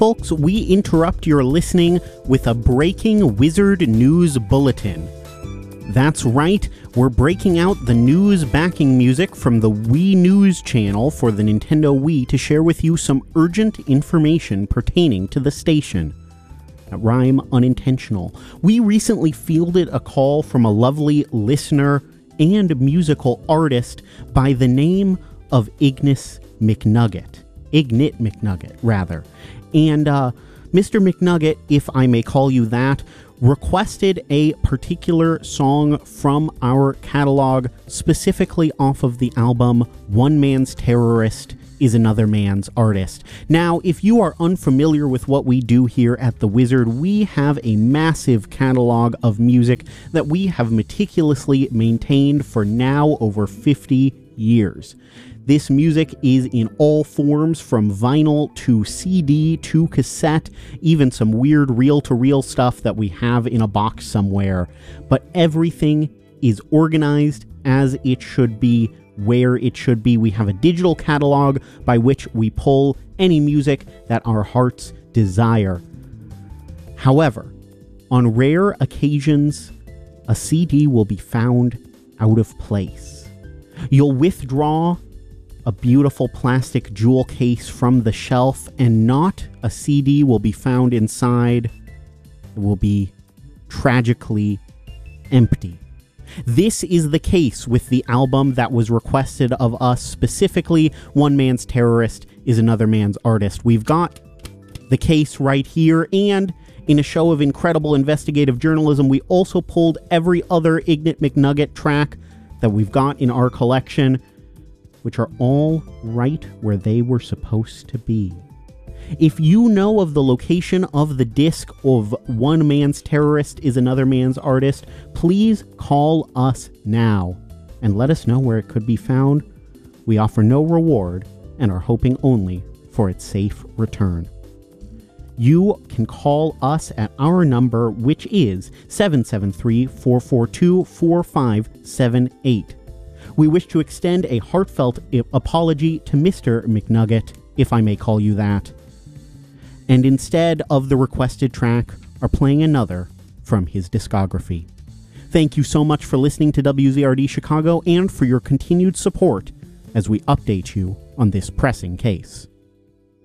folks, we interrupt your listening with a breaking Wizard News Bulletin. That's right, we're breaking out the news backing music from the Wii News channel for the Nintendo Wii to share with you some urgent information pertaining to the station. Rhyme unintentional. We recently fielded a call from a lovely listener and musical artist by the name of Ignit McNugget, rather. And Mr. McNugget, if I may call you that, requested a particular song from our catalog, specifically off of the album One Man's Terrorist is Another Man's Artist. Now, if you are unfamiliar with what we do here at The Wizard, we have a massive catalog of music that we have meticulously maintained for now over 50 years. This music is in all forms, from vinyl to CD to cassette, even some weird reel-to-reel stuff that we have in a box somewhere. But everything is organized as it should be, where it should be. We have a digital catalog by which we pull any music that our hearts desire. However, on rare occasions, a CD will be found out of place. You'll withdraw a beautiful plastic jewel case from the shelf, and not a CD will be found inside. It will be tragically empty. This is the case with the album that was requested of us, specifically One Man's Terrorist is Another Man's Artist. We've got the case right here, and in a show of incredible investigative journalism, we also pulled every other Ignit McNugget track that we've got in our collection, which are all right where they were supposed to be. If you know of the location of the disc of One Man's Terrorist is Another Man's Artist, please call us now and let us know where it could be found. We offer no reward and are hoping only for its safe return. You can call us at our number, which is 773-442-4578. We wish to extend a heartfelt apology to Mr. McNugget, if I may call you that, and instead of the requested track, are playing another from his discography. Thank you so much for listening to WZRD Chicago and for your continued support as we update you on this pressing case.